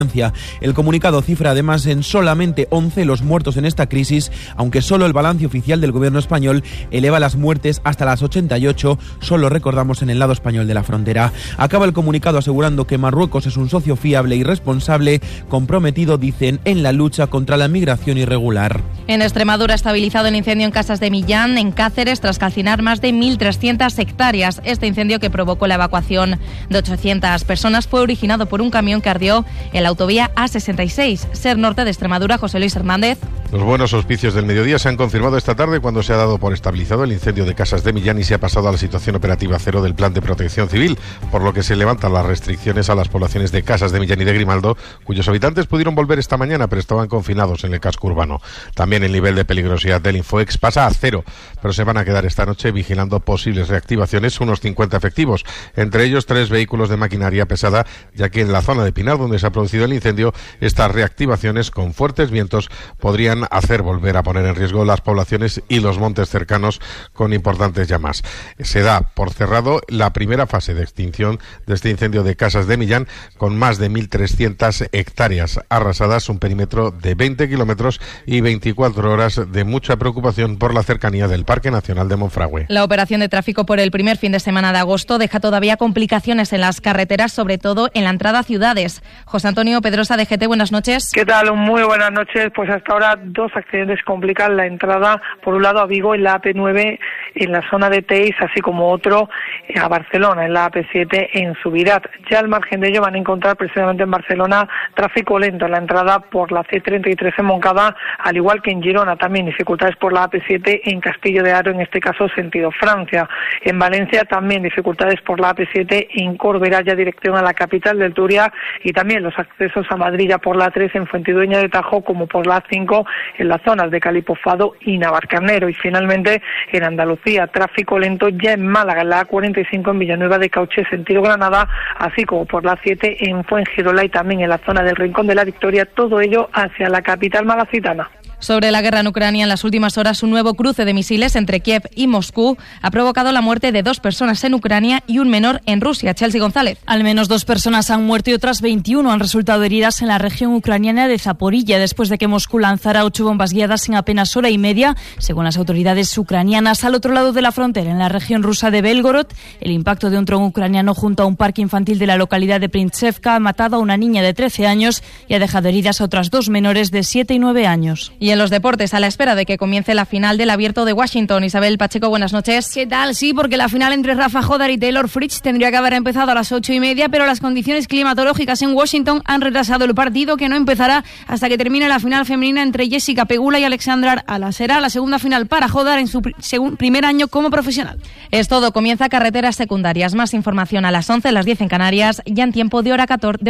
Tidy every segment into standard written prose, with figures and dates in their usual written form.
El comunicado cifra además en solamente 11 los muertos en esta crisis, aunque solo el balance oficial del gobierno español eleva las muertes hasta las 88, solo recordamos en el lado español de la frontera. Acaba el comunicado asegurando que Marruecos es un socio fiable y responsable, comprometido, dicen, en la lucha contra la migración irregular. En Extremadura ha estabilizado el incendio en Casas de Millán, en Cáceres, tras calcinar más de 1.300 hectáreas. Este incendio, que provocó la evacuación de 800 personas, fue originado por un camión que ardió en la autovía A66. SER Norte de Extremadura, José Luis Hernández. Los buenos auspicios del mediodía se han confirmado esta tarde cuando se ha dado por estabilizado el incendio de Casas de Millán y se ha pasado a la situación operativa cero del Plan de Protección Civil, por lo que se levantan las restricciones a las poblaciones de Casas de Millán y de Grimaldo, cuyos habitantes pudieron volver esta mañana, pero estaban confinados en el casco urbano. También el nivel de peligrosidad del Infoex pasa a cero, pero se van a quedar esta noche vigilando posibles reactivaciones unos 50 efectivos, entre ellos 3 vehículos de maquinaria pesada, ya que en la zona de Pinar, donde se ha producido el incendio, estas reactivaciones con fuertes vientos podrían hacer volver a poner en riesgo las poblaciones y los montes cercanos con importantes llamas. Se da por cerrado la primera fase de extinción de este incendio de Casas de Millán, con más de 1.300 hectáreas arrasadas, un perímetro de 20 kilómetros y 24 horas de mucha preocupación por la cercanía del Parque Nacional de Monfragüe. La operación de tráfico por el primer fin de semana de agosto deja todavía complicaciones en las carreteras, sobre todo en la entrada a ciudades. José Antonio Pedrosa, de GT, buenas noches. ¿Qué tal? Muy buenas noches. Pues hasta ahora 2 accidentes complican la entrada, por un lado a Vigo en la AP9 en la zona de Teis, así como otro a Barcelona en la AP7 en Subirat. Ya al margen de ello van a encontrar precisamente en Barcelona tráfico lento en la entrada por la C33 en Montcada, al igual que en Girona también dificultades por la AP7 en Castillo de Haro, en este caso sentido Francia. En Valencia también dificultades por la AP7 en Corberá, ya dirección a la capital del Turia, y también los accesos a Madrid ya por la A3 en Fuentidueña de Tajo, como por la A5 en las zonas de Calipofado y Navarcarnero. Y finalmente en Andalucía, tráfico lento ya en Málaga, en la A45 en Villanueva de Cauche, sentido Granada, así como por la A7 en Fuengirola y también en la zona del Rincón de la Victoria, todo ello hacia la capital malacitana. Sobre la guerra en Ucrania, en las últimas horas un nuevo cruce de misiles entre Kiev y Moscú ha provocado la muerte de 2 personas en Ucrania y un menor en Rusia. Chelsea González. Al menos 2 personas han muerto y otras 21 han resultado heridas en la región ucraniana de Zaporilla, después de que Moscú lanzara 8 bombas guiadas en apenas hora y media, según las autoridades ucranianas. Al otro lado de la frontera, en la región rusa de Belgorod, el impacto de un dron ucraniano junto a un parque infantil de la localidad de Printsevka ha matado a una niña de 13 años y ha dejado heridas a otras 2 menores de 7 y 9 años. Y en los deportes, a la espera de que comience la final del Abierto de Washington. Isabel Pacheco, buenas noches. ¿Qué tal? Sí, porque la final entre Rafa Jodar y Taylor Fritz tendría que haber empezado a las 8:30, pero las condiciones climatológicas en Washington han retrasado el partido, que no empezará hasta que termine la final femenina entre Jessica Pegula y Alexandra Ala. Será la segunda final para Jodar en su primer año como profesional. Es todo, comienza Carreteras Secundarias. Más información a las 11, las 10 en Canarias, ya en tiempo de hora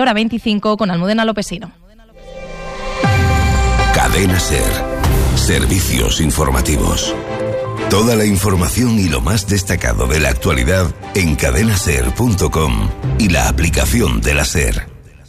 25 con Almudena Lopesino. Cadena SER. Servicios informativos. Toda la información y lo más destacado de la actualidad en cadenaser.com y la aplicación de la SER.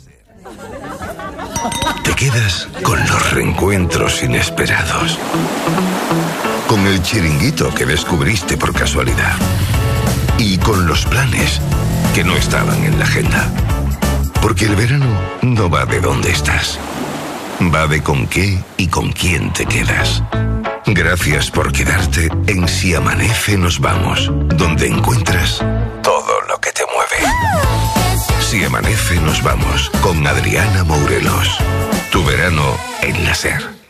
Te quedas con los reencuentros inesperados, con el chiringuito que descubriste por casualidad y con los planes que no estaban en la agenda. Porque el verano no va de dónde estás, va de con qué y con quién te quedas. Gracias por quedarte en Si Amanece Nos Vamos, donde encuentras todo lo que te mueve. Si Amanece Nos Vamos, con Adriana Mourelos. Tu verano en la SER.